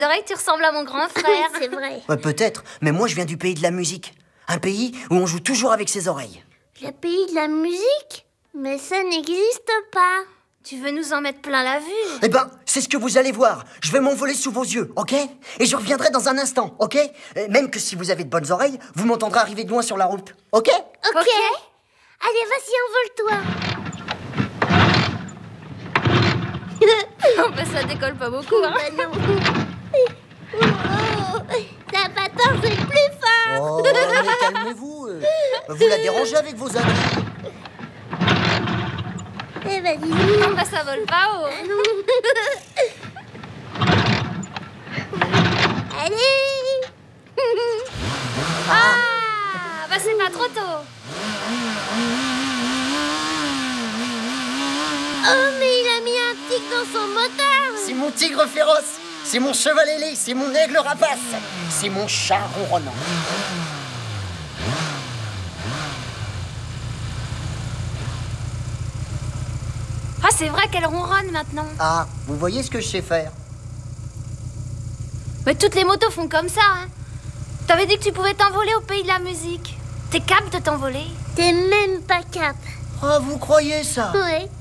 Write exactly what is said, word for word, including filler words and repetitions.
C'est vrai que tu ressembles à mon grand frère. C'est vrai. Ouais, peut-être, mais moi je viens du pays de la musique. Un pays où on joue toujours avec ses oreilles. Le pays de la musique? Mais ça n'existe pas. Tu veux nous en mettre plein la vue? Eh ben, c'est ce que vous allez voir. Je vais m'envoler sous vos yeux, ok? Et je reviendrai dans un instant, ok? Et même que si vous avez de bonnes oreilles, vous m'entendrez arriver de loin sur la route, ok? Ok. Ok. Allez, vas-y, envole-toi. Oh, bah ça décolle pas beaucoup, hein. Bah non. Oh, ça va tort, c'est plus fort. Oh, mais calmez-vous. euh. Vous la dérangez avec vos amis. Eh, vas-y. Oh, bah ça vole pas haut. Allez. Ah, bah c'est pas trop tôt. Oh, mais il a mis un tic dans son moteur. C'est mon tigre féroce. C'est mon cheval ailé. C'est mon aigle rapace. C'est mon chat ronronnant. Ah, c'est vrai qu'elle ronronne maintenant. Ah, vous voyez ce que je sais faire? Mais toutes les motos font comme ça, hein. T'avais dit que tu pouvais t'envoler au pays de la musique. T'es capable de t'envoler? T'es même pas cap. Ah, vous croyez ça? Ouais.